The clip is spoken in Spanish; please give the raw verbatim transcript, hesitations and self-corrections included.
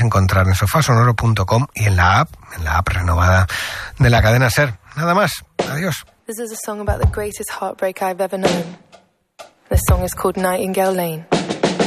encontrar en sofasonoro punto com y en la app, en la app renovada de la cadena SER. Nada más. Adiós. This is a song about the greatest heartbreak I've ever known. The song is called Nightingale Lane.